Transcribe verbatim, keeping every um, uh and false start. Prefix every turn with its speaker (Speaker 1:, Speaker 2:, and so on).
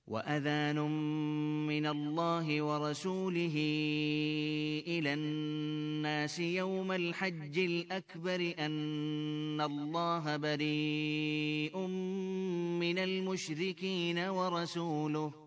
Speaker 1: وأذان من الله ورسوله إلى الناس يوم الحج الأكبر أن الله بريء من المشركين ورسوله